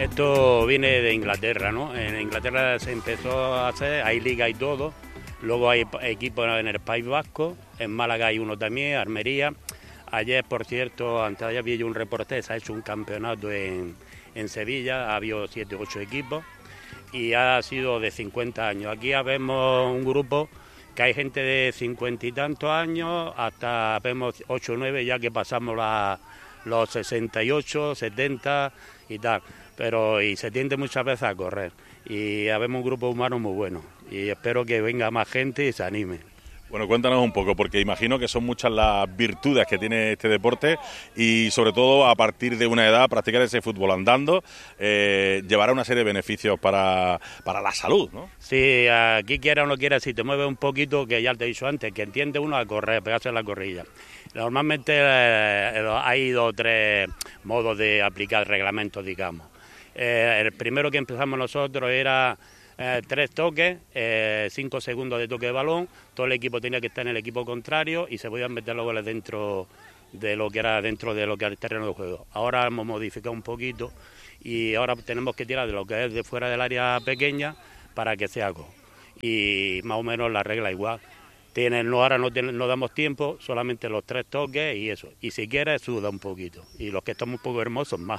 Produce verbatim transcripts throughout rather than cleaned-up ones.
Esto viene de Inglaterra, ¿no? En Inglaterra se empezó a hacer, hay liga y todo, luego hay equipos en el País Vasco, en Málaga hay uno también, Almería. Ayer, por cierto, antes de ayer vi yo un reportaje, se ha hecho un campeonato en, en Sevilla, ha habido siete u ocho equipos y ha sido de cincuenta años. Aquí vemos un grupo que hay gente de cincuenta y tantos años, hasta vemos ocho o nueve ya que pasamos la, los sesenta y ocho, setenta y tal. Pero y se tiende muchas veces a correr y habemos un grupo humano muy bueno y espero que venga más gente y se anime. Bueno, cuéntanos un poco, porque imagino que son muchas las virtudes que tiene este deporte y sobre todo a partir de una edad practicar ese fútbol andando eh, llevará una serie de beneficios para, para la salud, ¿no? Sí, aquí quiera o no quiera, si te mueves un poquito, que ya te he dicho antes, que entiende uno a correr, pegarse en la corrilla. Normalmente eh, hay dos o tres modos de aplicar reglamentos, digamos. Eh, el primero que empezamos nosotros era eh, tres toques, eh, cinco segundos de toque de balón, todo el equipo tenía que estar en el equipo contrario y se podían meter los goles dentro de lo que era dentro de lo que era el terreno de juego. Ahora hemos modificado un poquito y ahora tenemos que tirar de lo que es de fuera del área pequeña para que sea gol. Y más o menos la regla igual. Tienen, no, ahora no, tienen, no damos tiempo, solamente los tres toques y eso. Y si quieres, suda un poquito. Y los que estamos un poco hermosos, más.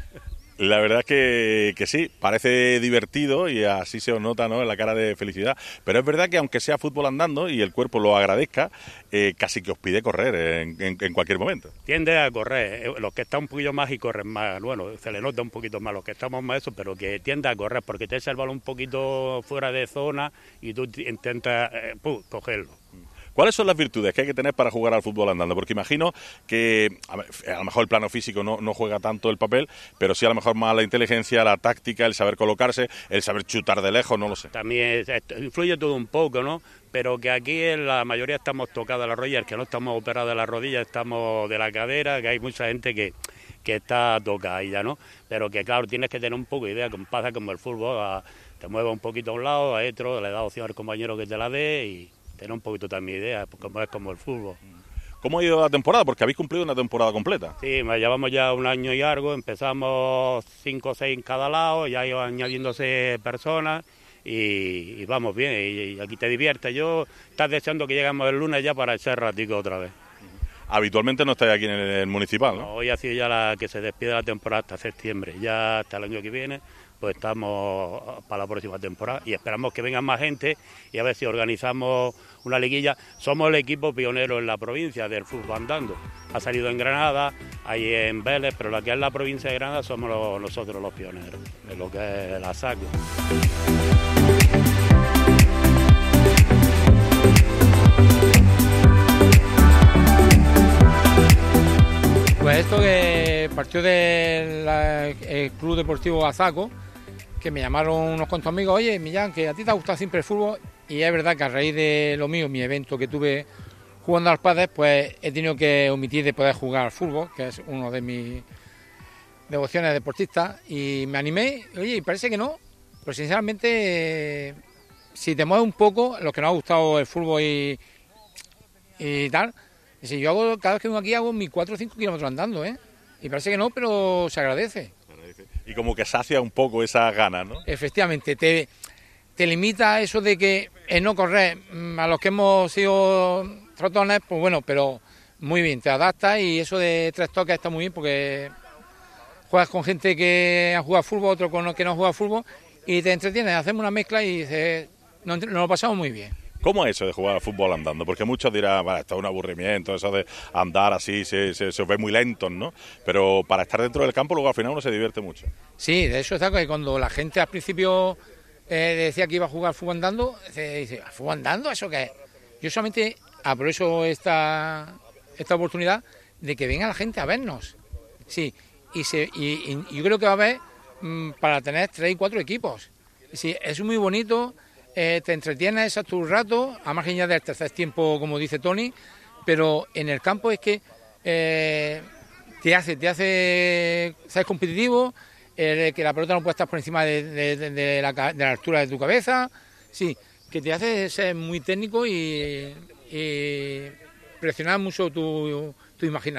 La verdad es que, que sí, parece divertido y así se os nota, ¿no?, en la cara de felicidad. Pero es verdad que aunque sea fútbol andando y el cuerpo lo agradezca, eh, casi que os pide correr en, en, en cualquier momento. Tiende a correr. Los que están un poquillo más y corren más, bueno, se le nota un poquito más los que estamos más eso, pero que tiende a correr porque te echa el balón un poquito fuera de zona y tú intentas eh, pum, cogerlo. ¿Cuáles son las virtudes que hay que tener para jugar al fútbol andando? Porque imagino que a, ver, a lo mejor el plano físico no, no juega tanto el papel, pero sí a lo mejor más la inteligencia, la táctica, el saber colocarse, el saber chutar de lejos, no lo sé. También influye todo un poco, ¿no? Pero que aquí en la mayoría estamos tocados a la rodilla, el que no estamos operados de la rodilla, estamos de la cadera, que hay mucha gente que, que está tocada ya, ¿no? Pero que claro, tienes que tener un poco de idea, como pasa como el fútbol, a, te mueves un poquito a un lado, a otro, le das opción al compañero que te la dé y tener un poquito también idea, como es como el fútbol. ¿Cómo ha ido la temporada? Porque habéis cumplido una temporada completa. Sí, llevamos ya un año y algo, empezamos cinco o seis en cada lado, ya iban añadiéndose personas y, y vamos bien, y, y aquí te diviertes. Yo estás deseando que lleguemos el lunes ya para echar ratico otra vez. Habitualmente no estáis aquí en el, el municipal, ¿no? No, hoy ha sido ya la que se despide la temporada hasta septiembre, ya hasta el año que viene pues estamos para la próxima temporada y esperamos que vengan más gente y a ver si organizamos una liguilla. Somos el equipo pionero en la provincia del fútbol andando. Ha salido en Granada, hay en Vélez, pero la que es la provincia de Granada somos los, nosotros los pioneros, de lo que es la S A C. Pues esto que partió del Club Deportivo Azaco, que me llamaron unos cuantos amigos, oye, Millán, que a ti te ha gustado siempre el fútbol, y es verdad que a raíz de lo mío, mi evento que tuve jugando al pádel, pues he tenido que omitir de poder jugar al fútbol, que es uno de mis devociones deportistas, y me animé, oye, y parece que no, pero sinceramente, si te mueves un poco, los que nos ha gustado el fútbol y, y tal, si yo hago, cada vez que vengo aquí hago mis cuatro o cinco kilómetros andando, ¿eh? Y parece que no, pero se agradece. Y como que sacia un poco esas ganas, ¿no? Efectivamente, te, te limita eso de que el no correr, a los que hemos sido trotones, pues bueno, pero muy bien, te adaptas y eso de tres toques está muy bien porque juegas con gente que ha jugado fútbol, otro con que no juega fútbol y te entretienes, hacemos una mezcla y dices, nos, nos lo pasamos muy bien. ¿Cómo es eso de jugar al fútbol andando? Porque muchos dirán, vale, esto es un aburrimiento, eso de andar así, se, se, se os ve muy lentos, ¿no? Pero para estar dentro del campo, luego al final uno se divierte mucho. Sí, de eso está que cuando la gente al principio eh, decía que iba a jugar al fútbol andando, se dice, ¿fútbol andando? ¿Eso qué es? Yo solamente aprovecho esta, esta oportunidad de que venga la gente a vernos. Sí, y, se, y, y yo creo que va a haber mmm, para tener tres y cuatro equipos. Sí, es muy bonito. Eh, te entretienes, echas tu rato, a margen ya del tercer tiempo, como dice Tony, pero en el campo es que eh, te hace, te hace ser competitivo, eh, que la pelota no puede estar por encima de, de, de, de, la, de la altura de tu cabeza, sí, que te hace ser muy técnico y, y presionar mucho tu, tu imaginación.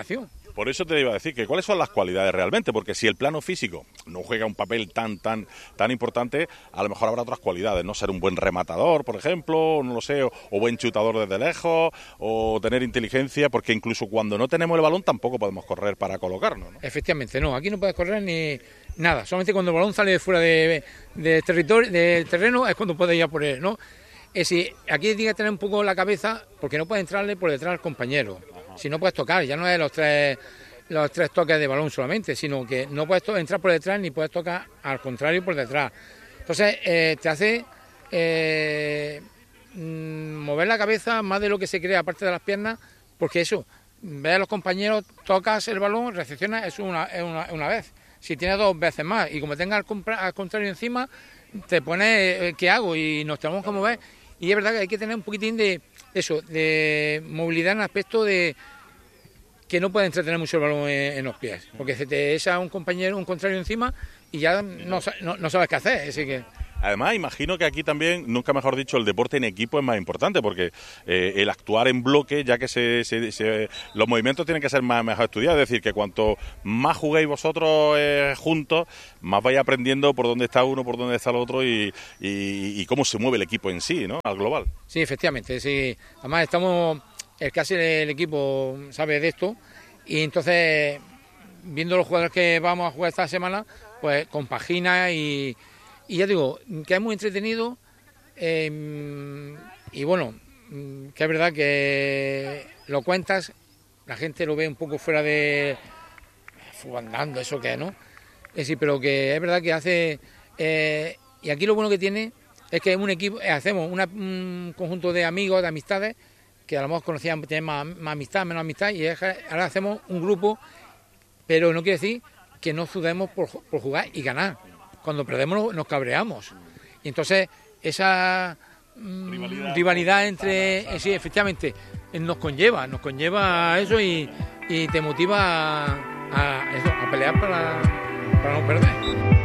Por eso te iba a decir que cuáles son las cualidades realmente, porque si el plano físico no juega un papel tan tan tan importante, a lo mejor habrá otras cualidades, no ser un buen rematador, por ejemplo, no lo sé, o, o buen chutador desde lejos, o tener inteligencia, porque incluso cuando no tenemos el balón tampoco podemos correr para colocarnos, ¿no? Efectivamente, no, aquí no puedes correr ni nada, solamente cuando el balón sale de fuera de, de territorio, del terreno es cuando puedes ir a por él, ¿no? Es decir, aquí tienes que tener un poco la cabeza, porque no puedes entrarle por detrás al compañero. Si no puedes tocar, ya no es los tres los tres toques de balón solamente, sino que no puedes entrar por detrás ni puedes tocar al contrario por detrás. Entonces eh, te hace eh, mover la cabeza más de lo que se cree, aparte de las piernas, porque eso, ves a los compañeros, tocas el balón, recepcionas, es una, es una, una vez. Si tienes dos veces más y como tengas al, al contrario encima, te pones eh, ¿qué hago? Y nos tenemos que mover. Y es verdad que hay que tener un poquitín de eso, de movilidad en el aspecto de que no puedes entretener mucho el balón en, en los pies, porque se te echa un compañero, un contrario encima y ya no, no, no sabes qué hacer, así que... Además, imagino que aquí también, nunca mejor dicho, el deporte en equipo es más importante, porque eh, el actuar en bloque, ya que se, se, se, los movimientos tienen que ser más mejor estudiados, es decir, que cuanto más juguéis vosotros eh, juntos, más vais aprendiendo por dónde está uno, por dónde está el otro y, y, y cómo se mueve el equipo en sí, ¿no? Al global. Sí, efectivamente, sí. Además estamos, el casi el equipo sabe de esto y entonces, viendo los jugadores que vamos a jugar esta semana, pues compagina y... Y ya digo, que es muy entretenido eh, y bueno, que es verdad que lo cuentas, la gente lo ve un poco fuera de... andando, eso que es, ¿no? Es decir, pero que es verdad que hace... Eh, y aquí lo bueno que tiene es que es un equipo, eh, hacemos una, un conjunto de amigos, de amistades, que a lo mejor conocían, tienen más, más amistad, menos amistad, y es, ahora hacemos un grupo, pero no quiere decir que no sudemos por, por jugar y ganar. Cuando perdemos nos cabreamos. Y entonces esa mmm, rivalidad, rivalidad entre... Sana, sana. Sí, efectivamente, nos conlleva, nos conlleva a eso y, y te motiva a, a, eso, a pelear para, para no perder.